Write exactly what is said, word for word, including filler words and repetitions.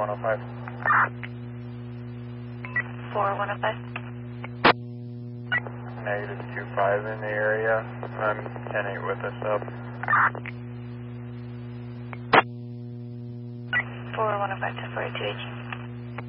one oh five. four one oh five. Negative two five in the area. I'm ten eight with us up. four one oh five to four two H.